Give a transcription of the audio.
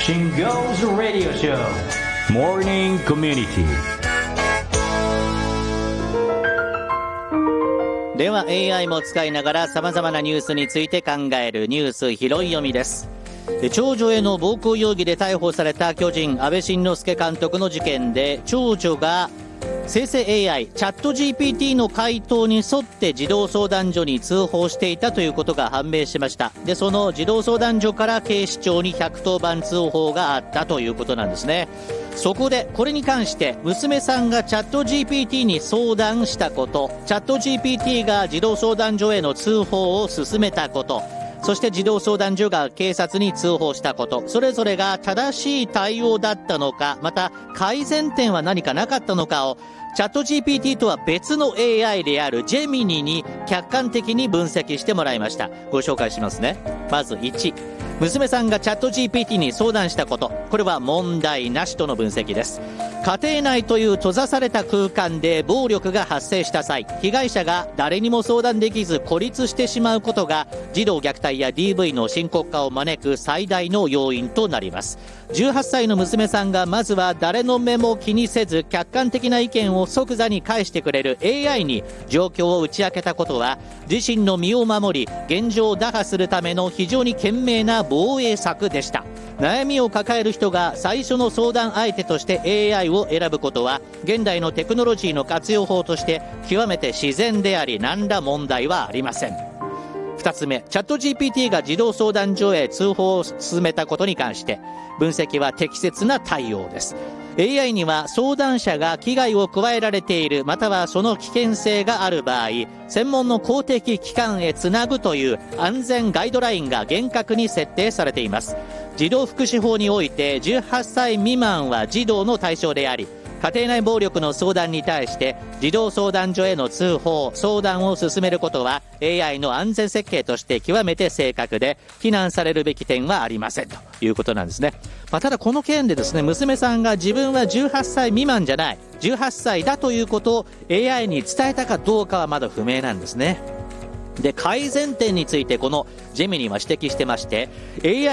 新ゴーズラディオショーモーニングコミュニティでは AI も使いながら様々なニュースについて考えるニュース拾い読みです。長女への暴行容疑で逮捕された巨人安倍晋之助監督の事件で、長女が生成 AI チャット GPT の回答に沿って児童相談所に通報していたということが判明しました。で、その児童相談所から警視庁に110番通報があったということなんですね。そこでこれに関して娘さんがチャット GPT に相談したこと、チャット GPT が児童相談所への通報を進めたこと、そして児童相談所が警察に通報したこと、それぞれが正しい対応だったのか、また改善点は何かなかったのかをチャット GPT とは別の AI であるジェミニに客観的に分析してもらいました。ご紹介しますね。まず1、娘さんがチャット GPT に相談したこと、これは問題なしとの分析です。家庭内という閉ざされた空間で暴力が発生した際、被害者が誰にも相談できず孤立してしまうことが児童虐待や DV の深刻化を招く最大の要因となります。18歳の娘さんがまずは誰の目も気にせず客観的な意見を即座に返してくれる AI に状況を打ち明けたことは、自身の身を守り現状を打破するための非常に賢明な防衛策でした。悩みを抱える人が最初の相談相手として AI を選ぶことは現代のテクノロジーの活用法として極めて自然であり、何ら問題はありません。2つ目、チャット GPT が児童相談所へ通報を進めたことに関して分析は適切な対応です。 AI には相談者が危害を加えられている、またはその危険性がある場合、専門の公的機関へつなぐという安全ガイドラインが厳格に設定されています。児童福祉法において18歳未満は児童の対象であり、家庭内暴力の相談に対して児童相談所への通報・相談を進めることは AI の安全設計として極めて正確で非難されるべき点はありませんということなんですね。ただこの件でですね、娘さんが自分は18歳未満じゃない、18歳だということを AI に伝えたかどうかはまだ不明なんですね。で、改善点についてこのジェミニは指摘してまして、AI